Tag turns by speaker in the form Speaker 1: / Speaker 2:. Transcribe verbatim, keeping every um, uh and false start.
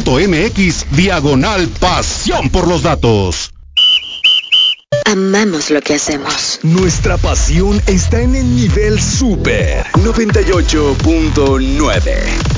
Speaker 1: punto m x diagonal pasión por los datos.
Speaker 2: Amamos lo que hacemos.
Speaker 3: Nuestra pasión está en el nivel super noventa y ocho punto nueve.